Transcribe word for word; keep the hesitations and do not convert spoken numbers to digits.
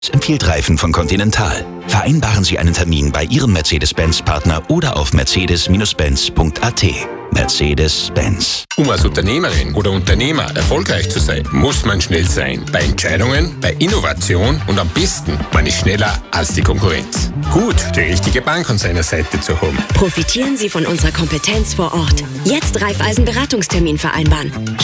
empfiehlt Reifen von Continental. Vereinbaren Sie einen Termin bei Ihrem Mercedes-Benz-Partner oder auf mercedes Benz punkt a t. Mercedes-Benz. Um als Unternehmerin oder Unternehmer erfolgreich zu sein, muss man schnell sein. Bei Entscheidungen, bei Innovation und am besten, man ist schneller als die Konkurrenz. Gut, die richtige Bank an seiner Seite zu haben. Profitieren Sie von unserer Kompetenz vor Ort. Jetzt Raiffeisen Beratungstermin vereinbaren.